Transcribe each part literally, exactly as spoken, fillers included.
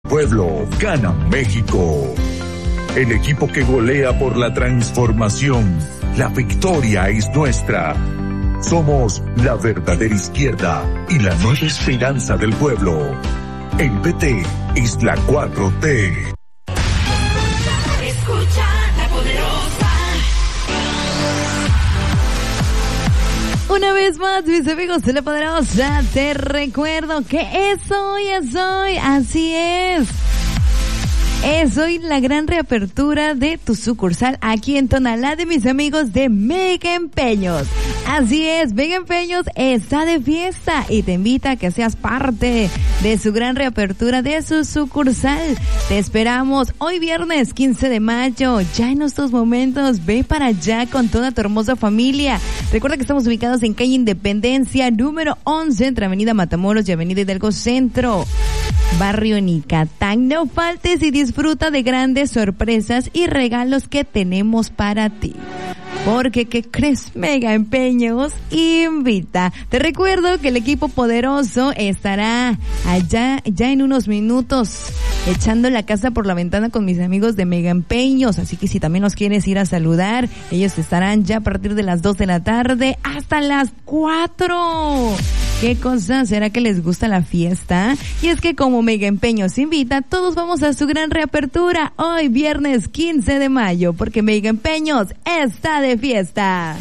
pueblo, gana México. El equipo que golea por la transformación. La victoria es nuestra. Somos la verdadera izquierda y la nueva esperanza del pueblo. El P T es la cuatro T. Escucha La Poderosa. Una vez más, mis amigos de La Poderosa, te recuerdo que es hoy, es hoy, así es. Es hoy la gran reapertura de tu sucursal aquí en Tonalá de mis amigos de Mega Empeños. Así es, Mega Empeños está de fiesta y te invita a que seas parte de su gran reapertura de su sucursal. Te esperamos hoy viernes quince de mayo, ya en estos momentos, ve para allá con toda tu hermosa familia. Recuerda que estamos ubicados en calle Independencia, número once, entre Avenida Matamoros y Avenida Hidalgo Centro, barrio Nicatán. No faltes y disfruta de grandes sorpresas y regalos que tenemos para ti. Porque, ¿qué crees? Mega Empeños invita. Te recuerdo que el equipo poderoso estará allá ya en unos minutos echando la casa por la ventana con mis amigos de Mega Empeños. Así que si también los quieres ir a saludar, ellos estarán ya a partir de las dos de la tarde hasta las cuatro. ¿Qué cosa? ¿Será que les gusta la fiesta? Y es que como Mega Empeños invita, todos vamos a su gran reapertura hoy viernes quince de mayo, porque Mega Empeños está de fiesta.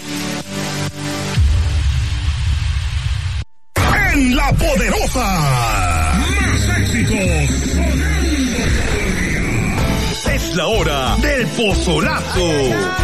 En La Poderosa, más éxitos sonando. Es la hora del pozolazo.